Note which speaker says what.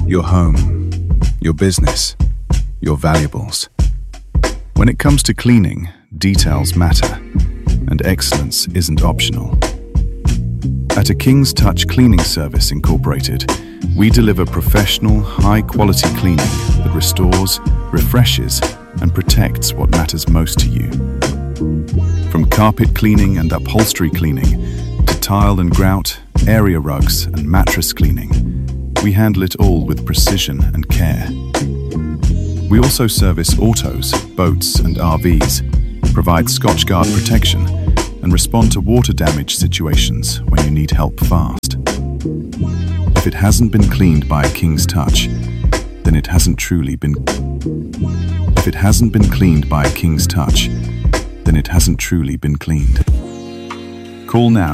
Speaker 1: Your home, your business, your valuables. When it comes to cleaning, details matter, and excellence isn't optional. At A King's Touch Cleaning Service Incorporated, we deliver professional, high-quality cleaning that restores, refreshes, and protects what matters most to you. From carpet cleaning and upholstery cleaning to tile and grout, area rugs and mattress cleaning, we handle it all with precision and care. We also service autos, boats and RVs, provide Scotchguard protection, and respond to water damage situations when you need help fast. If it hasn't been cleaned by A King's Touch, then it hasn't truly been. If it hasn't been cleaned by A King's Touch, then it hasn't truly been cleaned. Call now